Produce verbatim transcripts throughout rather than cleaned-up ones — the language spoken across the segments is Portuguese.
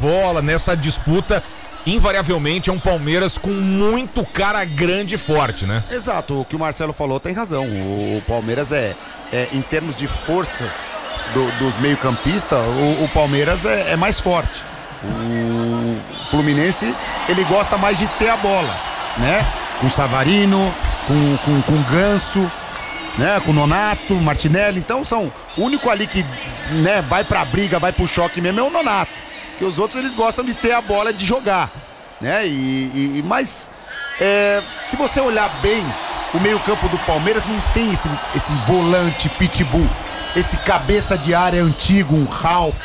bola, nessa disputa, invariavelmente é um Palmeiras com muito cara grande e forte, né? Exato, o que o Marcelo falou tem razão. O, o Palmeiras é, é, em termos de forças do, dos meio-campistas, o, o Palmeiras é, é mais forte. O Fluminense, ele gosta mais de ter a bola, né? Com Savarino, com, com, com Ganso, né? Com Nonato, Martinelli. Então são, o único ali que, né, vai pra briga, vai pro choque mesmo é o Nonato. Porque os outros, eles gostam de ter a bola, de jogar, né? E, e mas é, se você olhar bem o meio-campo do Palmeiras, não tem esse, esse volante pitbull, esse cabeça de área antigo, um Ralf,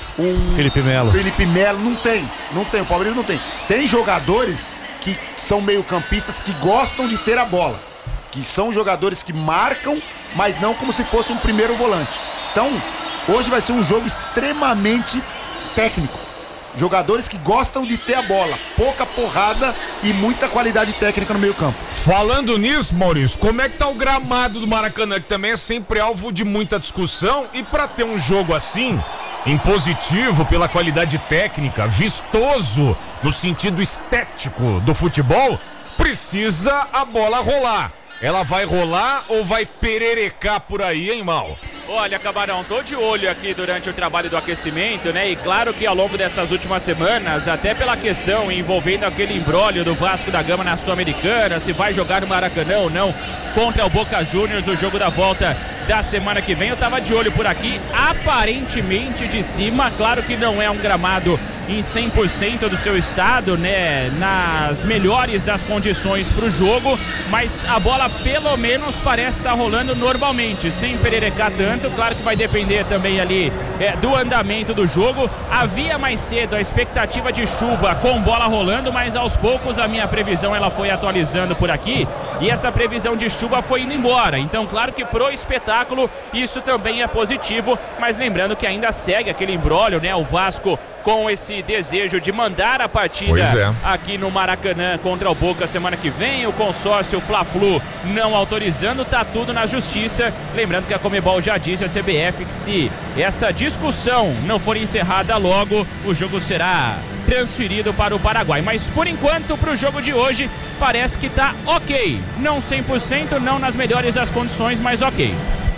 um Felipe Melo. Felipe Melo, não tem, não tem, o Palmeiras não tem. Tem jogadores que são meio-campistas que gostam de ter a bola, que são jogadores que marcam, mas não como se fosse um primeiro volante. Então, hoje vai ser um jogo extremamente técnico. Jogadores que gostam de ter a bola, pouca porrada e muita qualidade técnica no meio campo. Falando nisso, Maurício, como é que tá o gramado do Maracanã, que também é sempre alvo de muita discussão, e pra ter um jogo assim, impositivo pela qualidade técnica, vistoso no sentido estético do futebol, precisa a bola rolar. Ela vai rolar ou vai pererecar por aí, hein, Mal? Olha, Camarão, tô de olho aqui durante o trabalho do aquecimento, né? E claro que ao longo dessas últimas semanas, até pela questão envolvendo aquele imbróglio do Vasco da Gama na Sul-Americana, se vai jogar no Maracanã ou não contra o Boca Juniors, o jogo da volta da semana que vem, eu tava de olho por aqui, aparentemente de cima, claro que não é um gramado em cem por cento do seu estado, né, nas melhores das condições para o jogo, mas a bola pelo menos parece estar rolando normalmente, sem pererecar tanto. Claro que vai depender também ali é, do andamento do jogo. Havia mais cedo a expectativa de chuva com bola rolando, mas aos poucos a minha previsão ela foi atualizando por aqui e essa previsão de chuva foi indo embora. Então claro que pro espetáculo isso também é positivo, mas lembrando que ainda segue aquele imbróglio, né, o Vasco com esse desejo de mandar a partida é. aqui no Maracanã contra o Boca semana que vem, o consórcio Fla-Flu não autorizando, tá tudo na justiça. Lembrando que a Conmebol já disse à C B F que se essa discussão não for encerrada logo, o jogo será transferido para o Paraguai. Mas por enquanto, para o jogo de hoje, parece que tá ok. Não cem por cento, não nas melhores das condições, mas ok.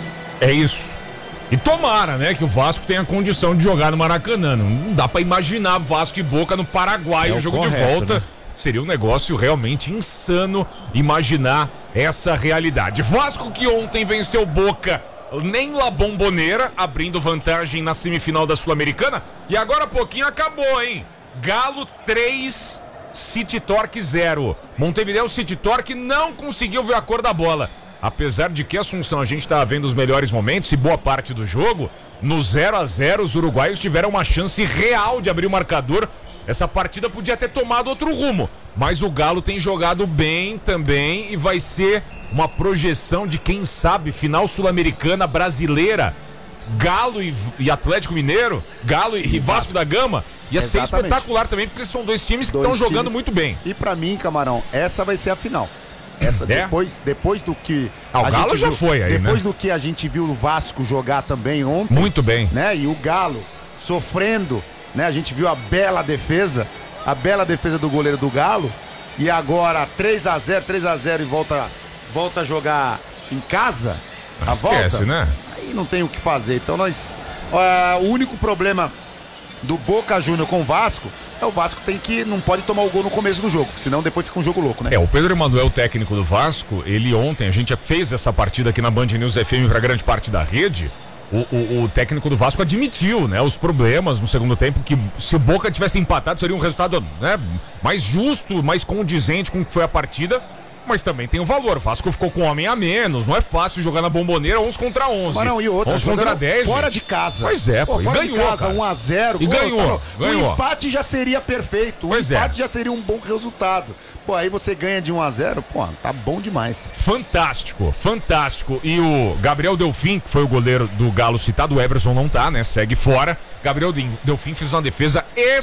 É isso. E tomara, né, que o Vasco tenha condição de jogar no Maracanã. Não dá pra imaginar Vasco e Boca no Paraguai, é o jogo correto, de volta. Né? Seria um negócio realmente insano imaginar essa realidade. Vasco que ontem venceu Boca nem La Bombonera, abrindo vantagem na semifinal da Sul-Americana. E agora há pouquinho acabou, hein? Galo três, City Torque zero. Montevideo City Torque não conseguiu ver a cor da bola. Apesar de que, Assunção, a gente está vendo os melhores momentos e boa parte do jogo, no zero a zero os uruguaios tiveram uma chance real de abrir o marcador. Essa partida podia ter tomado outro rumo, mas o Galo tem jogado bem também e vai ser uma projeção de, quem sabe, final sul-americana brasileira. Galo e, e Atlético Mineiro, Galo e, e Vasco da Gama. Ia Exatamente. ser espetacular também, porque são dois times que estão jogando muito bem. E pra mim, Camarão, essa vai ser a final. Essa, é? depois, depois do que ah, o a Galo gente já viu, foi aí, depois né? do que a gente viu o Vasco jogar também ontem, muito bem, né? E o Galo sofrendo, né? A gente viu a bela defesa, a bela defesa do goleiro do Galo, e agora três a zero, três a zero e volta, volta a jogar em casa. Não a esquece, volta, né? Aí não tem o que fazer. Então nós, uh, o único problema do Boca Júnior com o Vasco é o Vasco tem que, não pode tomar o gol no começo do jogo, senão depois fica um jogo louco, né? É, o Pedro Emanuel, técnico do Vasco, ele ontem, a gente fez essa partida aqui na Band News F M para grande parte da rede, o, o, o técnico do Vasco admitiu, né, os problemas no segundo tempo, que se o Boca tivesse empatado seria um resultado, né, mais justo, mais condizente com o que foi a partida. Mas também tem o valor. O Vasco ficou com um homem a menos. Não é fácil jogar na Bombonera onze contra onze. Mas não, e outra, onze contra dez. Fora gente. de casa. Pois é, pô. pô e fora ganhou. De casa, cara. um a zero. E pô, ganhou. Tá, ganhou. O empate já seria perfeito. O pois empate é. já seria um bom resultado. Pô, aí você ganha de um a zero, pô, tá bom demais. Fantástico, fantástico. E o Gabriel Delfim, que foi o goleiro do Galo citado, o Everson não tá, né? Segue fora. Gabriel Delfim fez uma defesa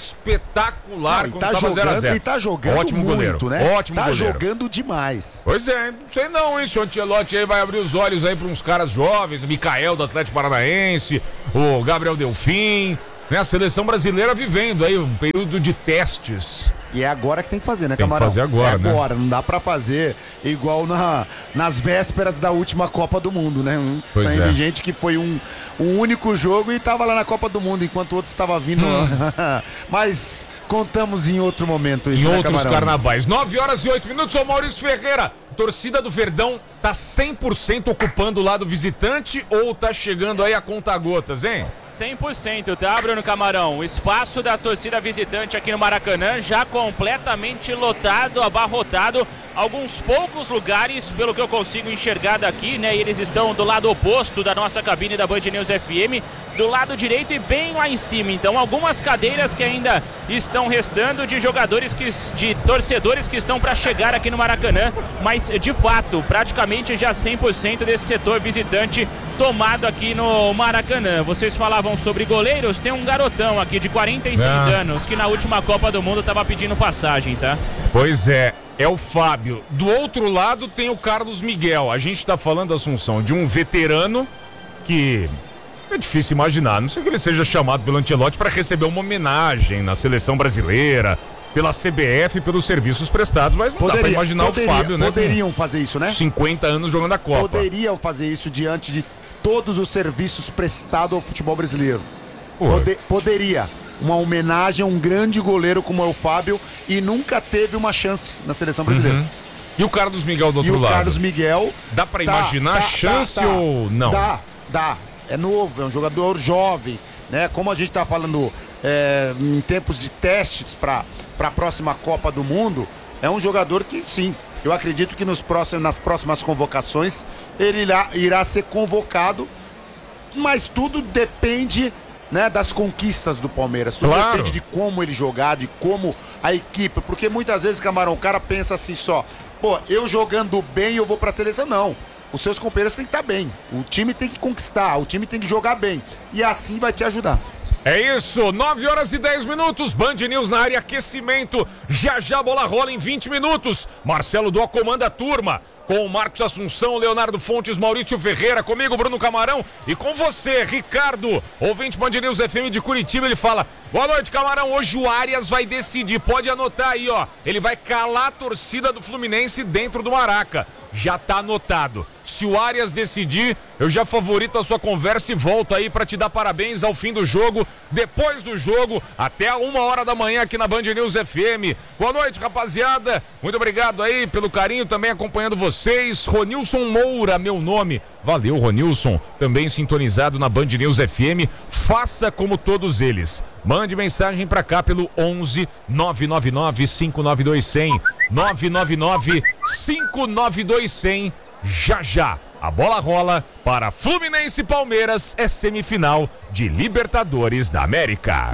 espetacular não, quando tá tava zero a zero. Ele tá jogando Ótimo muito, goleiro, né? Ótimo tá goleiro. jogando demais. Pois é, não sei não, hein? Se o Ancelotti aí vai abrir os olhos aí para uns caras jovens, o Mikael do Atlético Paranaense, o Gabriel Delfim, Né? A seleção brasileira vivendo aí um período de testes. E é agora que tem que fazer, né, tem Camarão? Tem que fazer agora, é né? agora, não dá pra fazer igual na, nas vésperas da última Copa do Mundo, né? Pois tem é. gente que foi um, um único jogo e tava lá na Copa do Mundo, enquanto outros estavam vindo. Hum. Mas contamos em outro momento isso, Em né, outros Camarão? carnavais. nove horas e oito minutos, ô Maurício Ferreira. Torcida do Verdão tá cem por cento ocupando o lado visitante ou tá chegando aí a conta-gotas, hein? cem por cento, tá, Bruno Camarão? O espaço da torcida visitante aqui no Maracanã já completamente lotado, abarrotado. Alguns poucos lugares, pelo que eu consigo enxergar daqui, né? Eles estão do lado oposto da nossa cabine da Band News F M, do lado direito e bem lá em cima. Então, algumas cadeiras que ainda estão restando de jogadores, que, de torcedores que estão para chegar aqui no Maracanã. Mas, de fato, praticamente já cem por cento desse setor visitante tomado aqui no Maracanã. Vocês falavam sobre goleiros, tem um garotão aqui de quarenta e seis ah. anos que na última Copa do Mundo estava pedindo passagem, tá? Pois é. É o Fábio. Do outro lado tem o Carlos Miguel. A gente tá falando, Assunção, de um veterano que é difícil imaginar. Não sei que ele seja chamado pelo Ancelotti para receber uma homenagem na seleção brasileira, pela C B F, pelos serviços prestados, mas não Poderia, dá pra imaginar poderia, o Fábio, né? Poderiam fazer isso, né? cinquenta anos jogando a Copa. Poderiam fazer isso diante de todos os serviços prestados ao futebol brasileiro. Pode, poderia. Uma homenagem a um grande goleiro como é o Fábio e nunca teve uma chance na seleção brasileira. Uhum. E o Carlos Miguel do outro lado? E o lado? Carlos Miguel... Dá pra imaginar tá, chance tá, tá, ou não? Dá, dá. É novo, é um jogador jovem, né? Como a gente tá falando é, em tempos de testes para a próxima Copa do Mundo, é um jogador que, sim, eu acredito que nos próximos, nas próximas convocações ele irá, irá ser convocado, mas tudo depende... Né, das conquistas do Palmeiras. Tudo claro. Depende de como ele jogar, de como a equipe. Porque muitas vezes, Camarão, o cara pensa assim só, pô, eu jogando bem eu vou pra seleção. Não. Os seus companheiros têm que estar bem. O time tem que conquistar, o time tem que jogar bem. E assim vai te ajudar. É isso, nove horas e dez minutos, Band News na área, aquecimento. Já já a bola rola em vinte minutos. Marcelo Dó comanda a turma. Com o Marcos Assunção, Leonardo Fontes, Maurício Ferreira, comigo, Bruno Camarão, e com você, Ricardo, ouvinte Band News F M de Curitiba. Ele fala: boa noite, Camarão, hoje o Arias vai decidir, pode anotar aí, ó, ele vai calar a torcida do Fluminense dentro do Maraca. Já tá anotado. Se o Arias decidir, eu já favorito a sua conversa e volto aí pra te dar parabéns ao fim do jogo, depois do jogo, até a uma hora da manhã aqui na Band News F M. Boa noite, rapaziada. Muito obrigado aí pelo carinho, também acompanhando vocês. Ronilson Moura, meu nome. Valeu, Ronilson. Também sintonizado na Band News F M. Faça como todos eles. Mande mensagem pra cá pelo onze nove nove nove cinco nove dois zero zero. nove nove nove cinco nove dois zero zero. Já já a bola rola para Fluminense e Palmeiras, é semifinal de Libertadores da América.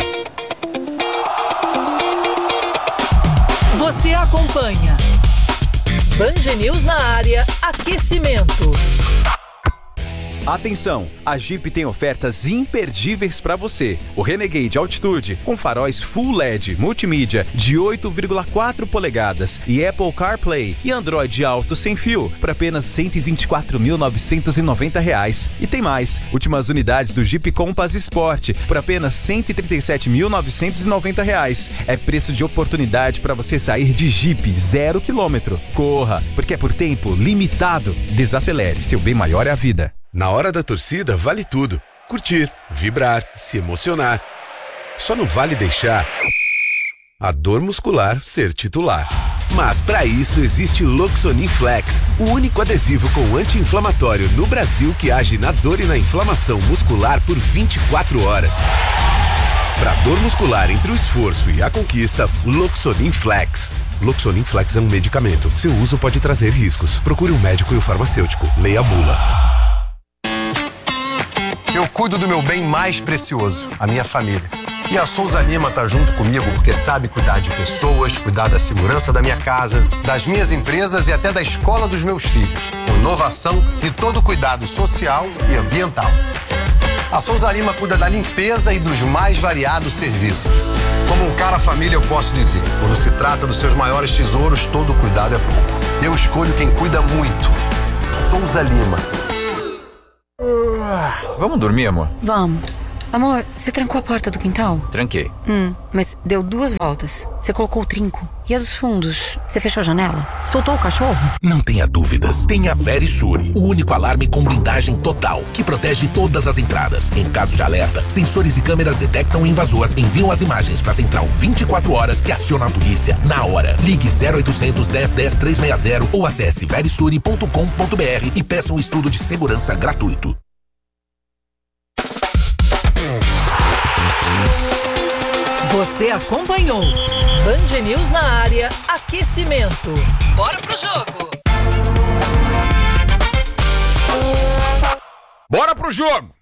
Você acompanha Band News na área, aquecimento. Atenção, a Jeep tem ofertas imperdíveis para você. O Renegade Altitude, com faróis Full L E D, multimídia de oito vírgula quatro polegadas e Apple CarPlay e Android Auto sem fio, por apenas cento e vinte e quatro mil novecentos e noventa reais. E tem mais, últimas unidades do Jeep Compass Sport, por apenas cento e trinta e sete mil novecentos e noventa reais. É preço de oportunidade para você sair de Jeep zero quilômetro. Corra, porque é por tempo limitado. Desacelere, seu bem maior é a vida. Na hora da torcida, vale tudo. Curtir, vibrar, se emocionar. Só não vale deixar a dor muscular ser titular. Mas para isso existe Loxonin Flex, o único adesivo com anti-inflamatório no Brasil que age na dor e na inflamação muscular por vinte e quatro horas. Para dor muscular entre o esforço e a conquista, Loxonin Flex. Loxonin Flex é um medicamento. Seu uso pode trazer riscos. Procure um médico e um farmacêutico. Leia a bula. Eu cuido do meu bem mais precioso, a minha família. E a Souza Lima tá junto comigo porque sabe cuidar de pessoas, cuidar da segurança da minha casa, das minhas empresas e até da escola dos meus filhos. Com inovação e todo cuidado social e ambiental. A Souza Lima cuida da limpeza e dos mais variados serviços. Como um cara família, eu posso dizer, quando se trata dos seus maiores tesouros, todo cuidado é pouco. Eu escolho quem cuida muito. Souza Lima. Vamos dormir, amor? Vamos. Amor, você trancou a porta do quintal? Tranquei. Hum, mas deu duas voltas. Você colocou o trinco. E a dos fundos? Você fechou a janela? Soltou o cachorro? Não tenha dúvidas. Tenha Verisure, o único alarme com blindagem total, que protege todas as entradas. Em caso de alerta, sensores e câmeras detectam o invasor, enviam as imagens para a central vinte e quatro horas que aciona a polícia na hora. Ligue zero oitocentos, dez, dez, trezentos e sessenta ou acesse verisure ponto com ponto br e peça um estudo de segurança gratuito. Você acompanhou Band News na área, aquecimento. Bora pro jogo! Bora pro jogo!